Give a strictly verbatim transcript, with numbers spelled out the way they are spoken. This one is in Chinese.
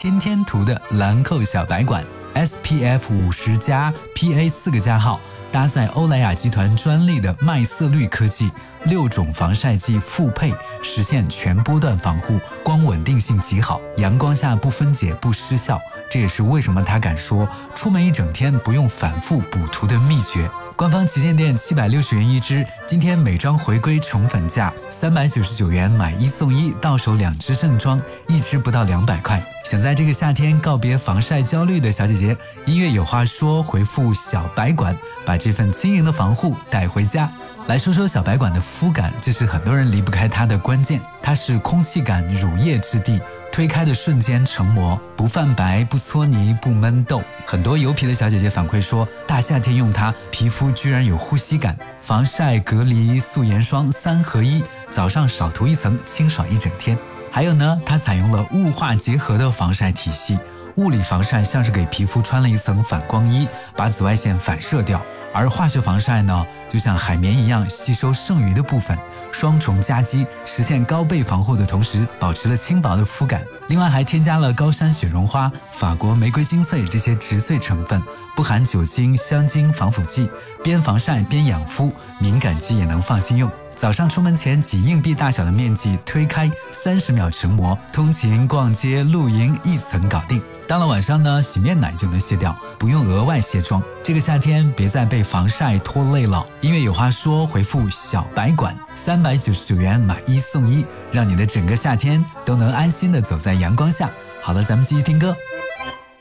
天天涂的兰蔻小白管 S P F 五十加 P A 四个加号，搭载欧莱雅集团专利的麦色绿科技，六种防晒剂复配，实现全波段防护，光稳定性极好，阳光下不分解不失效。这也是为什么他敢说出门一整天不用反复补涂的秘诀。官方旗舰店七百六十元一支，今天美妆回归宠粉价，三百九十九元买一送一，到手两支正装，一支不到两百块。想在这个夏天告别防晒焦虑的小姐姐，音乐有话说，回复小白管，把这份轻盈的防护带回家。来说说小白管的肤感，这是很多人离不开它的关键。它是空气感乳液质地，推开的瞬间成膜，不泛白不搓泥不闷痘。很多油皮的小姐姐反馈说，大夏天用它，皮肤居然有呼吸感。防晒隔离素颜霜三合一，早上少涂一层，清爽一整天。还有呢，它采用了雾化结合的防晒体系，物理防晒像是给皮肤穿了一层反光衣，把紫外线反射掉。而化学防晒呢，就像海绵一样吸收剩余的部分，双重夹击，实现高倍防护的同时，保持了轻薄的肤感。另外还添加了高山雪绒花、法国玫瑰精粹这些植萃成分，不含酒精、香精、防腐剂，边防晒边养肤，敏感肌也能放心用。早上出门前挤硬币大小的面积推开，三十秒成膜，通勤、逛街、露营一层搞定。到了晚上呢，洗面奶就能卸掉，不用额外卸妆。这个夏天别再被防晒拖累了。音乐有话说，回复小白管，三百九十九元买一送一，让你的整个夏天都能安心的走在阳光下。好了，咱们继续听歌。